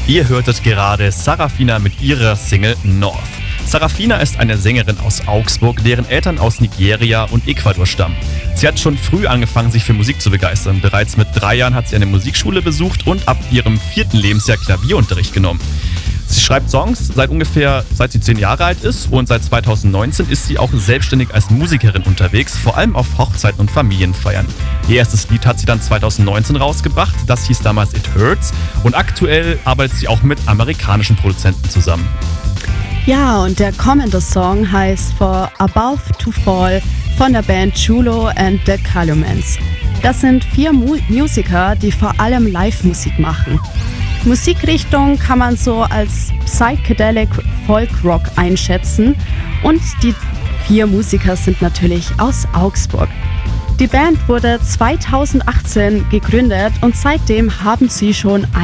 Ihr hörtet gerade Sarafina mit ihrer Single North. Sarafina ist eine Sängerin aus Augsburg, deren Eltern aus Nigeria und Ecuador stammen. Sie hat schon früh angefangen, sich für Musik zu begeistern. Bereits mit 3 Jahren hat sie eine Musikschule besucht und ab ihrem 4. Lebensjahr Klavierunterricht genommen. Sie schreibt Songs seit sie 10 Jahre alt ist, und seit 2019 ist sie auch selbstständig als Musikerin unterwegs, vor allem auf Hochzeiten und Familienfeiern. Ihr erstes Lied hat sie dann 2019 rausgebracht, das hieß damals It Hurts, und aktuell arbeitet sie auch mit amerikanischen Produzenten zusammen. Ja, und der kommende Song heißt For Above to Fall von der Band Chulo and the Calumens. Das sind 4 Musiker, die vor allem Live-Musik machen. Musikrichtung kann man so als Psychedelic Folk Rock einschätzen, und die 4 Musiker sind natürlich aus Augsburg. Die Band wurde 2018 gegründet und seitdem haben sie schon